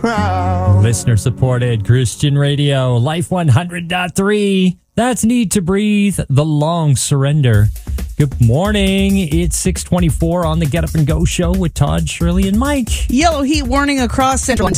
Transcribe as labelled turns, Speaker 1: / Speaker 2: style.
Speaker 1: crowd.
Speaker 2: Listener supported Christian radio, Life 100.3. That's Need to Breathe, The Long Surrender. Good morning. It's 6:24 on the Get Up and Go show with Todd, Shirley, and Mike.
Speaker 3: Yellow heat warning across Central Ontario.